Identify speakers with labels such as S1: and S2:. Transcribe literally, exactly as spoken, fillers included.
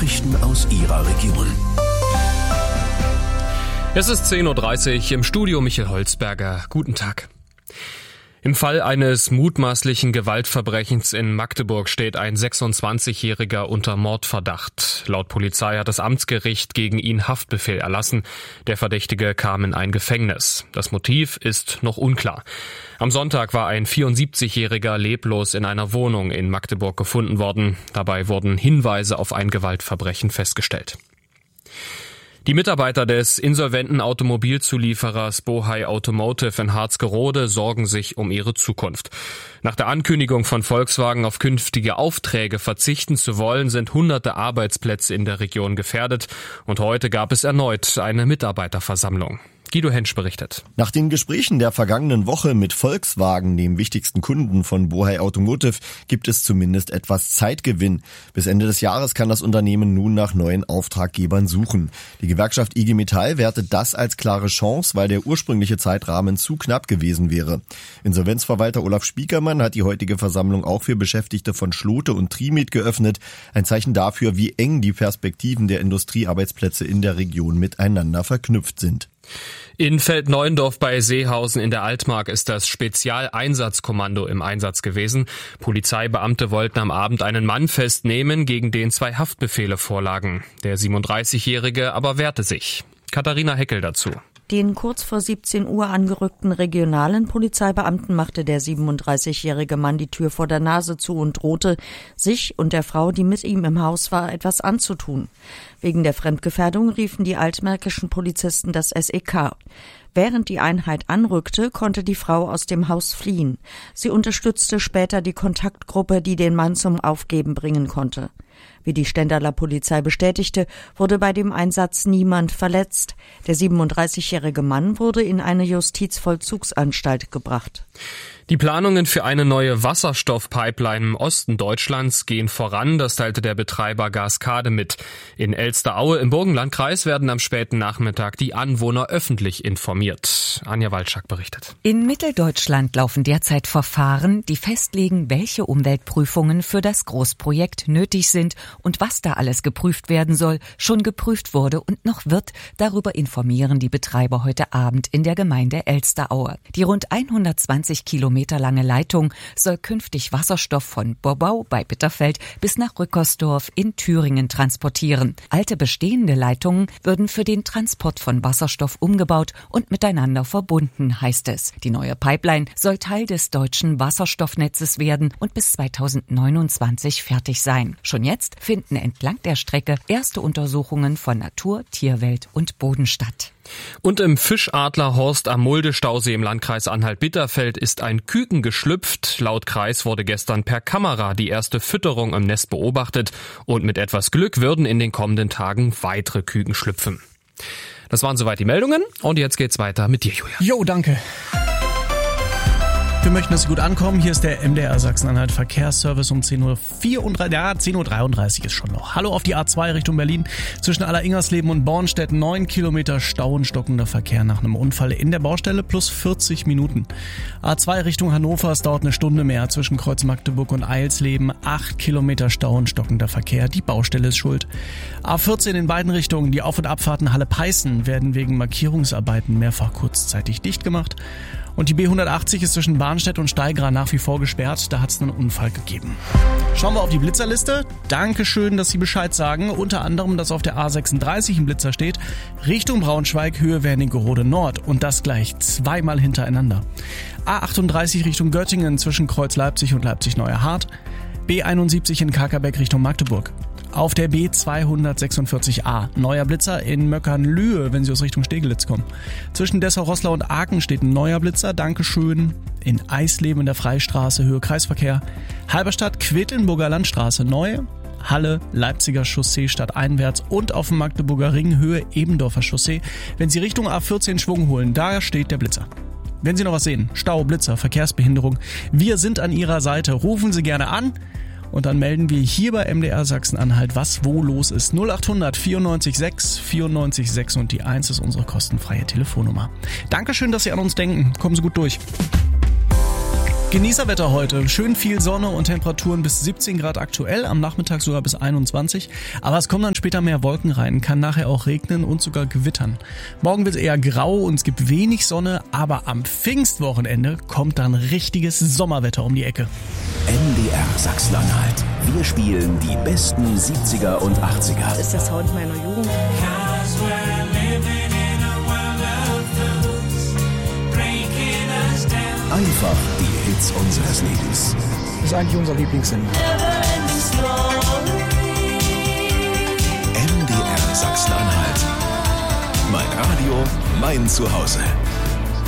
S1: Nachrichten aus Ihrer Region.
S2: Es ist zehn Uhr dreißig, im Studio Michael Holzberger. Guten Tag. Im Fall eines mutmaßlichen Gewaltverbrechens in Magdeburg steht ein sechsundzwanzigjähriger unter Mordverdacht. Laut Polizei hat das Amtsgericht gegen ihn Haftbefehl erlassen. Der Verdächtige kam in ein Gefängnis. Das Motiv ist noch unklar. Am Sonntag war ein vierundsiebzigjähriger leblos in einer Wohnung in Magdeburg gefunden worden. Dabei wurden Hinweise auf ein Gewaltverbrechen festgestellt. Die Mitarbeiter des insolventen Automobilzulieferers Bohai Automotive in Harzgerode sorgen sich um ihre Zukunft. Nach der Ankündigung von Volkswagen auf künftige Aufträge verzichten zu wollen, sind hunderte Arbeitsplätze in der Region gefährdet. Und heute gab es erneut eine Mitarbeiterversammlung. Guido Hensch berichtet.
S3: Nach den Gesprächen der vergangenen Woche mit Volkswagen, dem wichtigsten Kunden von Bohai Automotive, gibt es zumindest etwas Zeitgewinn. Bis Ende des Jahres kann das Unternehmen nun nach neuen Auftraggebern suchen. Die Gewerkschaft I G Metall wertet das als klare Chance, weil der ursprüngliche Zeitrahmen zu knapp gewesen wäre. Insolvenzverwalter Olaf Spiekermann hat die heutige Versammlung auch für Beschäftigte von Schlote und Trimit geöffnet. Ein Zeichen dafür, wie eng die Perspektiven der Industriearbeitsplätze in der Region miteinander verknüpft sind.
S2: In Feldneuendorf bei Seehausen in der Altmark ist das Spezialeinsatzkommando im Einsatz gewesen. Polizeibeamte wollten am Abend einen Mann festnehmen, gegen den zwei Haftbefehle vorlagen. Der siebenunddreißigjährige aber wehrte sich. Katharina Heckel dazu.
S4: Den kurz vor siebzehn Uhr angerückten regionalen Polizeibeamten machte der siebenunddreißigjährige Mann die Tür vor der Nase zu und drohte, sich und der Frau, die mit ihm im Haus war, etwas anzutun. Wegen der Fremdgefährdung riefen die altmärkischen Polizisten das S E K. Während die Einheit anrückte, konnte die Frau aus dem Haus fliehen. Sie unterstützte später die Kontaktgruppe, die den Mann zum Aufgeben bringen konnte. Wie die Stendaler Polizei bestätigte, wurde bei dem Einsatz niemand verletzt. Der siebenunddreißigjährige Mann wurde in eine Justizvollzugsanstalt gebracht.
S2: Die Planungen für eine neue Wasserstoffpipeline im Osten Deutschlands gehen voran, das teilte der Betreiber Gaskade mit. In Elsteraue im Burgenlandkreis werden am späten Nachmittag die Anwohner öffentlich informiert. Anja Walczak berichtet.
S5: In Mitteldeutschland laufen derzeit Verfahren, die festlegen, welche Umweltprüfungen für das Großprojekt nötig sind und was da alles geprüft werden soll, schon geprüft wurde und noch wird. Darüber informieren die Betreiber heute Abend in der Gemeinde Elsteraue. Die rund hundertzwanzig Kilometer lange Leitung soll künftig Wasserstoff von Borbau bei Bitterfeld bis nach Rückersdorf in Thüringen transportieren. Alte bestehende Leitungen würden für den Transport von Wasserstoff umgebaut und miteinander verbunden, heißt es. Die neue Pipeline soll Teil des deutschen Wasserstoffnetzes werden und bis zweitausendneunundzwanzig fertig sein. Schon jetzt finden entlang der Strecke erste Untersuchungen von Natur, Tierwelt und Boden statt.
S2: Und im Fischadlerhorst am Mulde-Stausee im Landkreis Anhalt-Bitterfeld ist ein Küken geschlüpft. Laut Kreis wurde gestern per Kamera die erste Fütterung im Nest beobachtet und mit etwas Glück würden in den kommenden Tagen weitere Küken schlüpfen. Das waren soweit die Meldungen und jetzt geht's weiter mit dir, Julia.
S6: Jo, danke. Wir möchten, dass Sie gut ankommen. Hier ist der M D R Sachsen-Anhalt Verkehrsservice um zehn Uhr vierunddreißig, ja, zehn Uhr dreiunddreißig ist schon noch. Hallo auf die A zwei Richtung Berlin. Zwischen Alleringers-Leben und Bornstedt neun Kilometer Stau und stockender Verkehr nach einem Unfall in der Baustelle plus vierzig Minuten. A zwei Richtung Hannover, es dauert eine Stunde mehr. Zwischen Kreuz Magdeburg und Eilsleben acht Kilometer Stau und stockender Verkehr. Die Baustelle ist schuld. A vierzehn in beiden Richtungen. Die Auf- und Abfahrten Halle-Peißen werden wegen Markierungsarbeiten mehrfach kurzzeitig dicht gemacht. Und die B hundertachtzig ist zwischen Barnstedt und Steigra nach wie vor gesperrt. Da hat es einen Unfall gegeben. Schauen wir auf die Blitzerliste. Dankeschön, dass Sie Bescheid sagen. Unter anderem, dass auf der A sechsunddreißig ein Blitzer steht. Richtung Braunschweig, Höhe Wernigerode Nord. Und das gleich zweimal hintereinander. A achtunddreißig Richtung Göttingen zwischen Kreuz Leipzig und Leipzig-Neuerhardt. B einundsiebzig in Kakerbeck Richtung Magdeburg. Auf der B zweihundertsechsundvierzig A. Neuer Blitzer in Möckernlühe, wenn Sie aus Richtung Stegelitz kommen. Zwischen Dessau-Roßlau und Aachen steht ein neuer Blitzer. Dankeschön. In Eisleben in der Freistraße, Höhe Kreisverkehr. Halberstadt, Quedlinburger Landstraße neu. Halle, Leipziger Chaussee stadteinwärts und auf dem Magdeburger Ring, Höhe Ebendorfer Chaussee. Wenn Sie Richtung A vierzehn Schwung holen, da steht der Blitzer. Wenn Sie noch was sehen, Stau, Blitzer, Verkehrsbehinderung, wir sind an Ihrer Seite. Rufen Sie gerne an. Und dann melden wir hier bei M D R Sachsen-Anhalt, was wo los ist. null achthundert vierundneunzig sechs vierundneunzig sechs und die eins ist unsere kostenfreie Telefonnummer. Dankeschön, dass Sie an uns denken. Kommen Sie gut durch. Genießerwetter heute. Schön viel Sonne und Temperaturen bis siebzehn Grad aktuell, am Nachmittag sogar bis einundzwanzig. Aber es kommen dann später mehr Wolken rein, kann nachher auch regnen und sogar gewittern. Morgen wird es eher grau und es gibt wenig Sonne, aber am Pfingstwochenende kommt dann richtiges Sommerwetter um die Ecke.
S1: M D R Sachsen-Anhalt. Wir spielen die besten siebziger und achtziger.
S7: Das ist der Sound meiner Jugend.
S1: Einfach die Hits unseres Lebens.
S8: Das ist eigentlich unser Lieblingssender.
S1: M D R Sachsen-Anhalt. Mein Radio, mein Zuhause.